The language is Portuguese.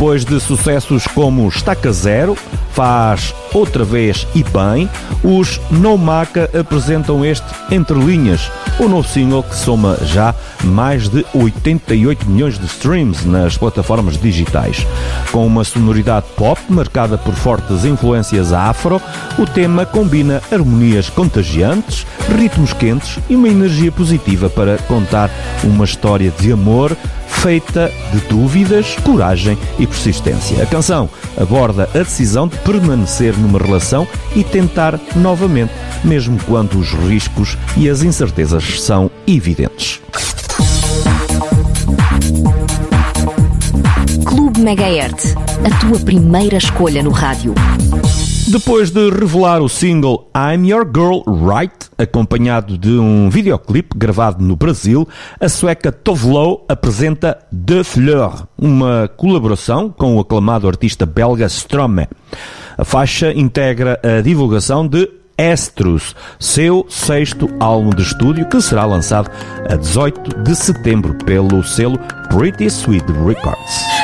Depois de sucessos como Estaca Zero, Faz Outra Vez e Bem, os No Maca apresentam este Entre Linhas, o novo single que soma já mais de 88 milhões de streams nas plataformas digitais. Com uma sonoridade pop marcada por fortes influências afro, o tema combina harmonias contagiantes, ritmos quentes e uma energia positiva para contar uma história de amor feita de dúvidas, coragem e persistência. A canção aborda a decisão de permanecer numa relação e tentar novamente, mesmo quando os riscos e as incertezas são evidentes. Clube Megahertz, a tua primeira escolha no rádio. Depois de revelar o single I'm Your Girl Right, acompanhado de um videoclipe gravado no Brasil, a sueca Tove Lo apresenta De Fleur, uma colaboração com o aclamado artista belga Stromae. A faixa integra a divulgação de Estrus, seu 6º álbum de estúdio, que será lançado a 18 de setembro pelo selo Pretty Sweet Records.